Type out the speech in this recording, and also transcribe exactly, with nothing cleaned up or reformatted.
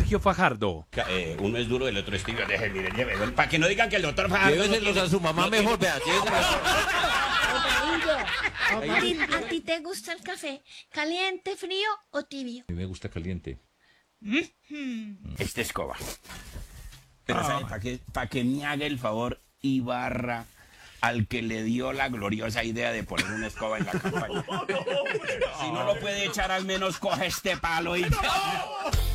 Sergio Fajardo. Eh, uno es duro, el otro es tibio. Deje, mire, llévelo. Para que no digan que el doctor Fajardo... Lléveselos a su mamá mejor, vea. ¿A ti, a ti te gusta el café caliente, frío o tibio? A mí me gusta caliente. Esta escoba. Pero ¿sabe para qué? Para que me haga el favor y barra al que le dio la gloriosa idea de poner una escoba en la campaña. Si no lo puede echar, al menos coge este palo y...